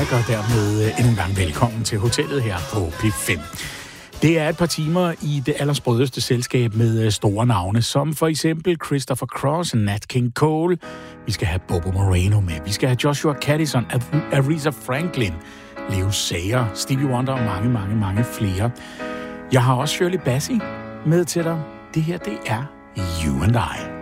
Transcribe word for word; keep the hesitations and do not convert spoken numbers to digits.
Back, og dermed endnu en gang velkommen til hotellet her på P fem. Det er et par timer i det allersprødeste selskab med store navne, som for eksempel Christopher Cross, Nat King Cole. Vi skal have Bobo Moreno med. Vi skal have Joshua Caddison, Aretha Franklin, Leo Sayer, Stevie Wonder og mange, mange, mange flere. Jeg har også Shirley Bassey med til dig. Det her, det er You and I.